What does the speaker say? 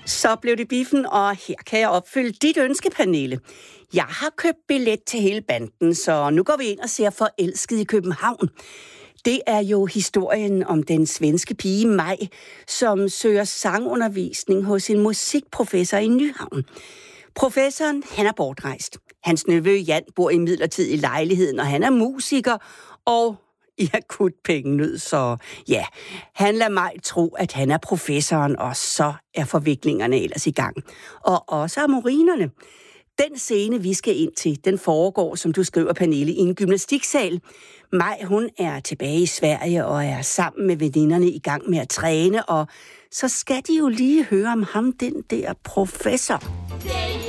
Så blev det biffen, og her kan jeg opfylde dit ønske, Pernille. Jeg har købt billet til hele banden, så nu går vi ind og ser Forelsket i København. Det er jo historien om den svenske pige Maj, som søger sangundervisning hos en musikprofessor i Nyhavn. Professoren, han er bortrejst. Hans nevø Jan bor imidlertid i lejligheden, og han er musiker og i akut pengenød, så ja, han lader mig tro, at han er professoren, og så er forviklingerne ellers i gang. Og også amorinerne. Den scene, vi skal ind til, den foregår, som du skriver, Pernille, i en gymnastiksal. Maj, hun er tilbage i Sverige og er sammen med veninderne i gang med at træne, og så skal de jo lige høre om ham, den der professor.